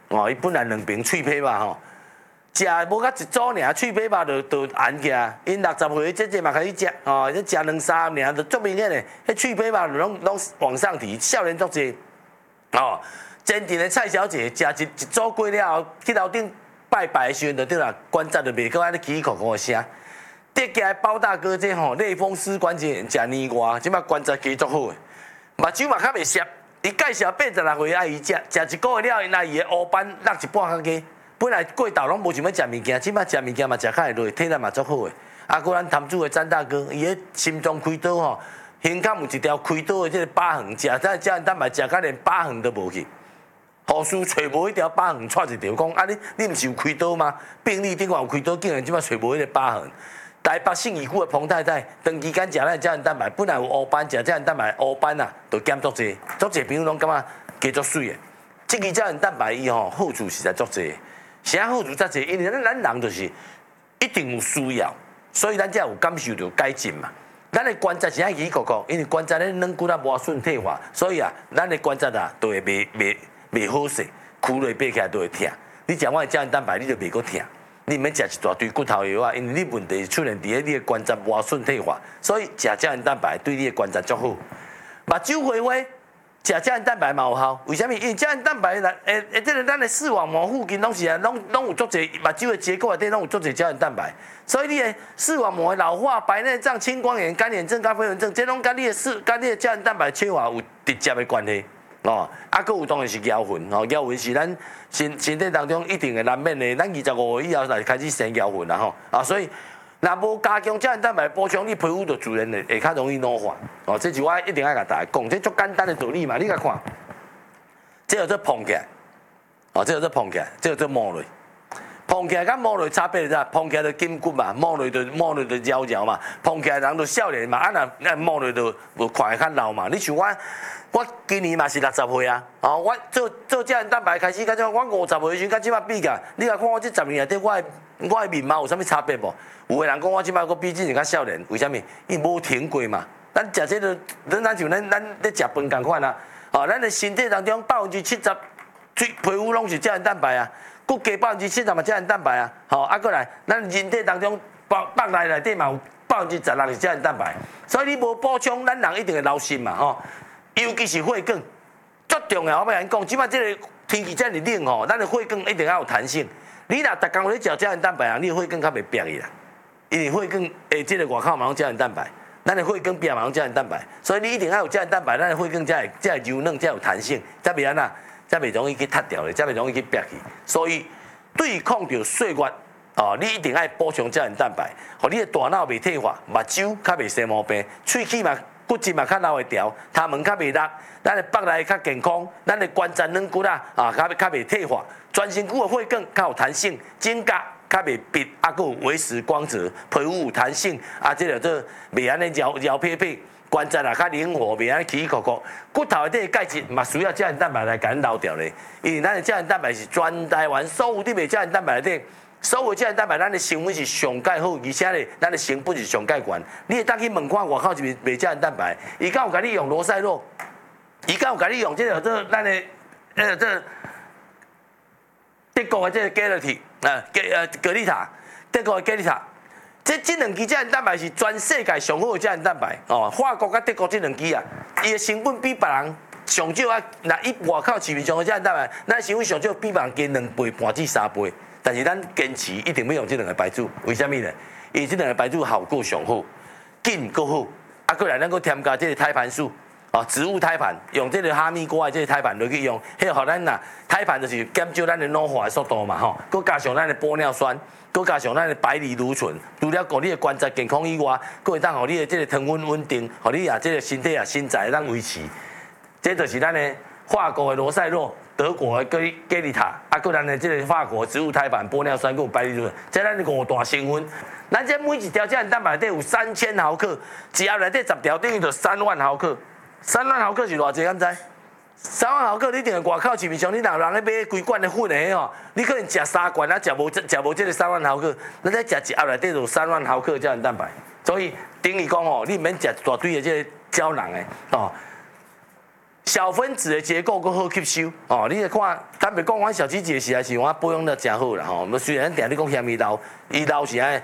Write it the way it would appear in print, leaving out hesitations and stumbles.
伊本来两边脆皮肉吼，食无甲一组尔，脆皮肉就红起来。因60岁这嘛开始食，哦，这食2、3年就足明显的，迄脆皮肉拢往上提，少年足济。哦，真正的蔡小姐食一组过了后，去楼顶拜拜的时阵就对啦，关节就袂搁安尼起起哭哭的声。跌起来包大哥这吼类风湿关节炎食年外，即摆关节加足好诶，目睭嘛较袂涩。伊介绍86岁爱伊食1个月了，因阿姨的黑斑落一半较加。本来过昼拢无想要食物件，即摆食物件嘛食较会落，体力嘛足好诶。啊，搁咱潭子的詹大哥，伊个心脏开刀吼，胸腔有一条开刀的这个疤痕，食这胶原蛋白食到连疤痕都无去。护士找无一条疤痕，带一条讲啊你毋是有开刀吗？病历顶下有开刀，竟然即摆找无迄个疤痕。台北信义区的彭太太，长期间食咱胶原蛋白，本来有黑斑，食胶原蛋白黑斑啊，就减足济，足济朋友拢感觉加足水的。这个胶原蛋白伊吼好处实在足济，啥好处遮济？因为咱人就是一定有需要，所以咱才有感受到改进嘛。咱的关节是爱起起哭，因为关节咧软骨啊磨损退化，所以啊，咱的关节啊都会袂好势，屈落爬起来都会疼。你食我的胶原蛋白，你就袂搁疼。你免食一大堆骨头药啊，因为你问题出现伫你的关节磨损退化，所以食胶原蛋白对你的关节足好。目睭花花，食胶原蛋白嘛有效，为什么？因为胶原蛋白这个咱的视网膜附近拢是啊，拢有足侪目睭的结构内底拢有足侪胶原蛋白，所以你的视网膜的老化、白内障、青光眼、干眼症、咖啡炎症，这拢跟你的胶原蛋白缺乏有直接的关系。哦，啊，佫有当然是腰魂，哦，腰魂是咱身体当中一定会难免的，咱25岁以后才开始生腰魂啦吼，啊，所以若无加强胶原蛋白补充，你皮肤就自然会较容易老化，哦，这是我一定要甲大家讲，这足简单的道理嘛，你甲看，这叫做膨起来，哦，这叫做膨起来，这叫做磨落。膨起来甲摸落差别是啥？膨起来就筋骨嘛，摸落就摇摇嘛。膨起来人就少年嘛，啊若摸落就看会较老嘛。你像我今年嘛是60岁啊，哦，我做胶原蛋白开始，甲我50岁时阵，甲即摆比较，你来看我这10年内底，我的面貌有啥物差别无？有个人讲我即摆佫比之前较少年，为虾米？伊无停过嘛。咱食这个，咱像咱咧食饭共款啊，哦，咱的身体当中70%皮肤拢是胶原蛋白啊。佮加70%嘛胶原蛋白啊，吼，啊，过来，咱人体当中腹内底嘛有16%是胶原蛋白，所以你无补充，咱人一定会老心嘛，吼，尤其是血管，最重要。我要甲你讲，即摆这个天气这么冷吼，咱的血管一定要有弹性。你若逐工咧食胶原蛋白啊，你的血管较袂瘪去啦，因为血管下即个外口嘛有胶原蛋白，咱的血管壁嘛有胶原蛋白，所以你一定要有胶原蛋白，咱的血管才会柔软，才有弹性，才袂安那。才袂容易去塌掉咧，才袂容易去瘪去。所以对抗着岁月，哦，你一定要补充胶原蛋白，互你的大脑袂退化，目睭较袂生毛病，喙齿嘛骨质嘛较留会调，头毛较袂落，咱的腹内较健康，咱的关节软骨啊较袂退化，全身躯的血管较有弹性，指甲较袂闭，啊，佮有维持光泽，皮肤有弹性，啊，这个做袂安尼摇撇撇。关节也较灵活，袂安起起伏伏。骨头内底钙质嘛需要胶原蛋白来甲咱留掉咧，因为咱的胶原蛋白是全台湾所有伫卖胶原蛋白内底，所有胶原蛋白咱的成分是上介好，而且咧咱的成本是上介悬。你会当去问看外口是卖胶原蛋白，伊敢有甲你用罗塞洛，伊敢有甲你用这个做咱的这德国的这个 格丽塔，德国的格丽塔。这两支胶原蛋白是全世界上好的胶原蛋白哦，法国甲德国这两支啊，伊的成本比别人上少啊，那伊外口市面上的胶原蛋白，咱成本上少比别人加2倍半至3倍，但是咱坚持一定要用这两个牌子，为什么呢？因为这两个牌子效果上好，紧够好，啊，过来咱佫添加这个胎盘素。哦，植物胎盘用这个哈密瓜的这个胎盘落去用，迄个互咱呐胎盘就是减少咱的老化的速度嘛吼，佮加上咱的玻尿酸，佮加上咱的白藜芦醇，除了顾你的关节健康以外，佮会当互你的这个糖分稳定，互你啊这个身体啊身材当维持。这就是咱的法国的罗塞洛，德国的格丽塔，啊，佮咱的这个法国植物胎盘、玻尿酸，佮有白藜芦醇，这咱5大成分。咱这每一条胶原蛋白内底有3000毫克，只要内底10条等于就3万毫克。3万毫克是偌济？敢知？3万毫克，你定外口市面上，你人咧买规罐的粉的吼，你可能食3罐啊，食无这个3万毫克，咱在食一盒内底就3万毫克胶原蛋白，所以等于讲吼，你免食一大堆的这个胶囊的哦。 小分子的结构更好吸收哦。你来看，坦白讲，阮小七姐时啊是我保养得真好啦吼。虽然定你讲嫌伊老，伊老是安，